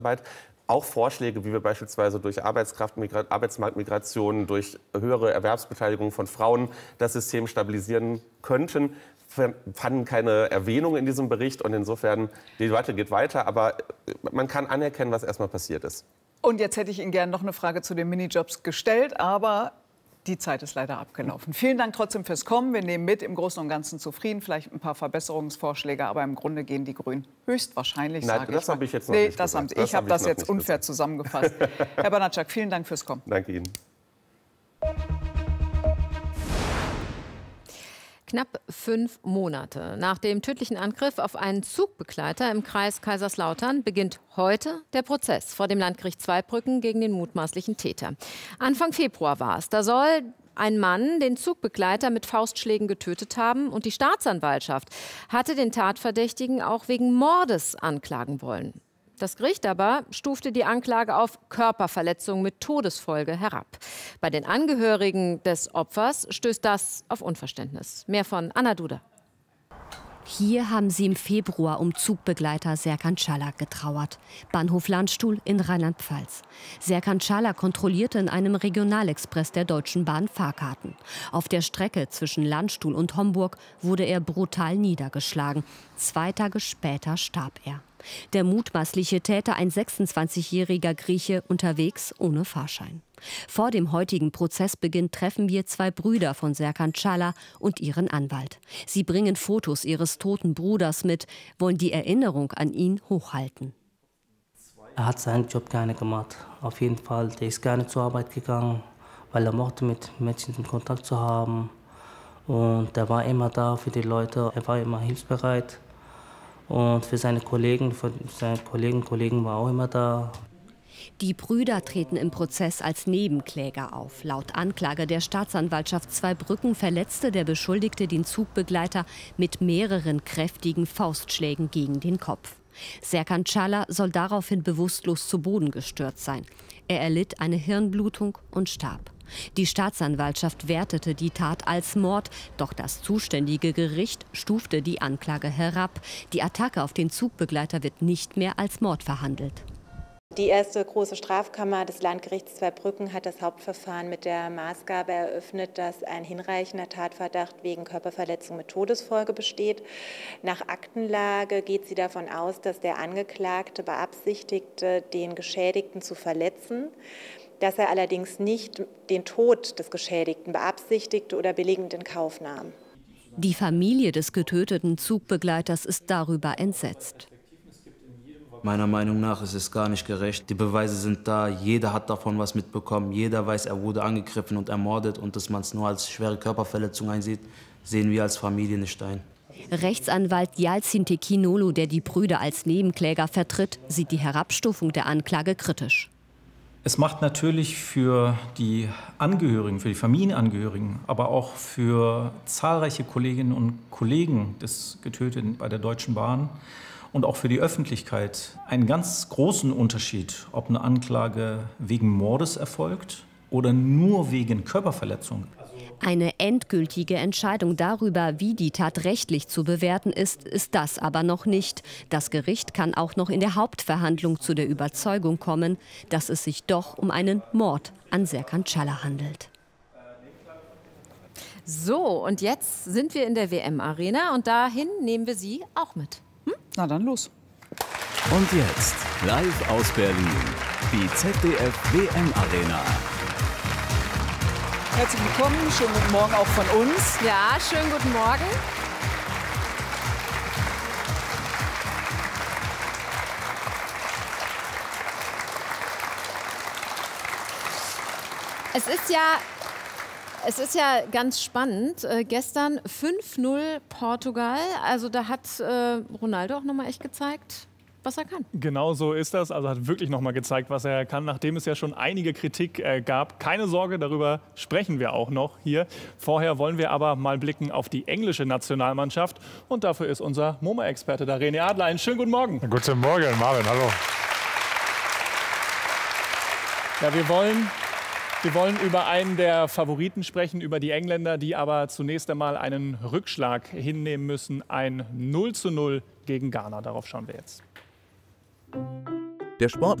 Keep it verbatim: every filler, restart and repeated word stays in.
Auch Vorschläge, wie wir beispielsweise durch Arbeitsmarktmigration, durch höhere Erwerbsbeteiligung von Frauen das System stabilisieren könnten, fanden keine Erwähnung in diesem Bericht. Und insofern, die Debatte geht weiter, aber man kann anerkennen, was erstmal passiert ist. Und jetzt hätte ich Ihnen gerne noch eine Frage zu den Minijobs gestellt, aber die Zeit ist leider abgelaufen. Vielen Dank trotzdem fürs Kommen. Wir nehmen mit, im Großen und Ganzen zufrieden. Vielleicht ein paar Verbesserungsvorschläge, aber im Grunde gehen die Grünen höchstwahrscheinlich, Nein, sage das ich mal. habe ich jetzt noch nee, nicht das gesagt. haben Sie. Ich Das habe hab das ich jetzt noch nicht unfair gesagt. zusammengefasst. Herr Banatschak, vielen Dank fürs Kommen. Danke Ihnen. Knapp fünf Monate nach dem tödlichen Angriff auf einen Zugbegleiter im Kreis Kaiserslautern beginnt heute der Prozess vor dem Landgericht Zweibrücken gegen den mutmaßlichen Täter. Anfang Februar war es. Da soll ein Mann den Zugbegleiter mit Faustschlägen getötet haben und die Staatsanwaltschaft hatte den Tatverdächtigen auch wegen Mordes anklagen wollen. Das Gericht aber stufte die Anklage auf Körperverletzung mit Todesfolge herab. Bei den Angehörigen des Opfers stößt das auf Unverständnis. Mehr von Anna Duda. Hier haben sie im Februar um Zugbegleiter Serkan Çalak getrauert. Bahnhof Landstuhl in Rheinland-Pfalz. Serkan Çalak kontrollierte in einem Regionalexpress der Deutschen Bahn Fahrkarten. Auf der Strecke zwischen Landstuhl und Homburg wurde er brutal niedergeschlagen. Zwei Tage später starb er. Der mutmaßliche Täter, ein sechsundzwanzigjähriger Grieche, unterwegs ohne Fahrschein. Vor dem heutigen Prozessbeginn treffen wir zwei Brüder von Serkan Çalak und ihren Anwalt. Sie bringen Fotos ihres toten Bruders mit, wollen die Erinnerung an ihn hochhalten. Er hat seinen Job gerne gemacht, auf jeden Fall. Der ist gerne zur Arbeit gegangen, weil er mochte mit Menschen in Kontakt zu haben. Und er war immer da für die Leute, er war immer hilfsbereit. Und für seine Kollegen, für seine Kollegen und Kollegen war auch immer da. Die Brüder treten im Prozess als Nebenkläger auf. Laut Anklage der Staatsanwaltschaft Zweibrücken verletzte der Beschuldigte den Zugbegleiter mit mehreren kräftigen Faustschlägen gegen den Kopf. Serkan Çalak soll daraufhin bewusstlos zu Boden gestürzt sein. Er erlitt eine Hirnblutung und starb. Die Staatsanwaltschaft wertete die Tat als Mord, doch das zuständige Gericht stufte die Anklage herab. Die Attacke auf den Zugbegleiter wird nicht mehr als Mord verhandelt. Die erste große Strafkammer des Landgerichts Zweibrücken hat das Hauptverfahren mit der Maßgabe eröffnet, dass ein hinreichender Tatverdacht wegen Körperverletzung mit Todesfolge besteht. Nach Aktenlage geht sie davon aus, dass der Angeklagte beabsichtigte, den Geschädigten zu verletzen, dass er allerdings nicht den Tod des Geschädigten beabsichtigte oder billigend in Kauf nahm. Die Familie des getöteten Zugbegleiters ist darüber entsetzt. Meiner Meinung nach ist es gar nicht gerecht. Die Beweise sind da, jeder hat davon was mitbekommen, jeder weiß, er wurde angegriffen und ermordet und dass man es nur als schwere Körperverletzung einsieht, sehen wir als Familie nicht ein. Rechtsanwalt Yalcin Tekinolu, der die Brüder als Nebenkläger vertritt, sieht die Herabstufung der Anklage kritisch. Es macht natürlich für die Angehörigen, für die Familienangehörigen, aber auch für zahlreiche Kolleginnen und Kollegen des Getöteten bei der Deutschen Bahn und auch für die Öffentlichkeit einen ganz großen Unterschied, ob eine Anklage wegen Mordes erfolgt oder nur wegen Körperverletzung. Eine endgültige Entscheidung darüber, wie die Tat rechtlich zu bewerten ist, ist das aber noch nicht. Das Gericht kann auch noch in der Hauptverhandlung zu der Überzeugung kommen, dass es sich doch um einen Mord an Serkan Çalak handelt. So, und jetzt sind wir in der W M-Arena und dahin nehmen wir Sie auch mit. Hm? Na dann los. Und jetzt, live aus Berlin, die Z D F W M-Arena. Herzlich willkommen, schönen guten Morgen auch von uns. Ja, schönen guten Morgen. Es ist ja, es ist ja ganz spannend. Äh, gestern fünf null Portugal. Also da hat äh, Ronaldo auch noch mal echt gezeigt, was er kann. Genau so ist das. Also hat wirklich noch mal gezeigt, was er kann, nachdem es ja schon einige Kritik äh, gab. Keine Sorge, darüber sprechen wir auch noch hier. Vorher wollen wir aber mal blicken auf die englische Nationalmannschaft. Und dafür ist unser MoMA-Experte da, René Adler. Einen schönen guten Morgen. Guten Morgen, Marvin. Hallo. Ja, wir wollen... Wir wollen über einen der Favoriten sprechen, über die Engländer, die aber zunächst einmal einen Rückschlag hinnehmen müssen. Ein null zu null gegen Ghana. Darauf schauen wir jetzt. Der Sport